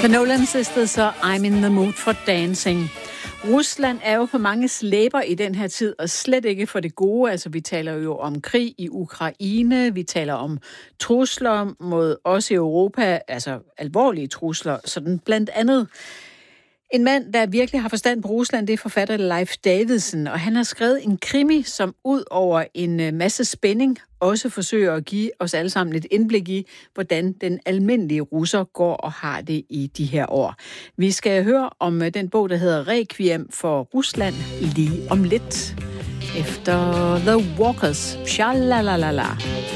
The Nolan Sisters så I'm in the mood for dancing. Rusland er jo på mange slæber i den her tid, og slet ikke for det gode. Altså, vi taler jo om krig i Ukraine, vi taler om trusler mod os i Europa, altså alvorlige trusler, sådan blandt andet. En mand, der virkelig har forstand på Rusland, det er forfatter Leif Davidsen, og han har skrevet en krimi, som ud over en masse spænding også forsøger at give os alle sammen et indblik i, hvordan den almindelige russer går og har det i de her år. Vi skal høre om den bog, der hedder Requiem for Rusland lige om lidt. Efter The Walkers. Shalalala.